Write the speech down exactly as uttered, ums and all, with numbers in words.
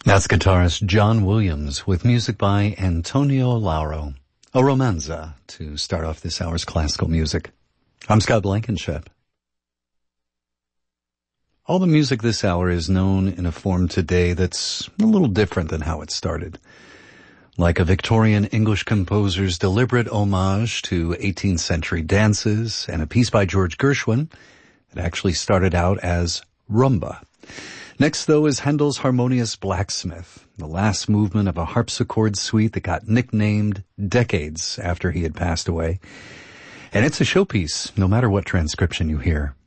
That's guitarist John Williams with music by Antonio Lauro. A romanza to start off this hour's classical music. I'm Scott Blankenship. All the music this hour is known in a form today that's a little different than how it started. Like a Victorian English composer's deliberate homage to eighteenth century dances and a piece by George Gershwin that actually started out as rumba. Next, though, is Handel's Harmonious Blacksmith, the last movement of a harpsichord suite that got nicknamed decades after he had passed away. And it's a showpiece, no matter what transcription you hear.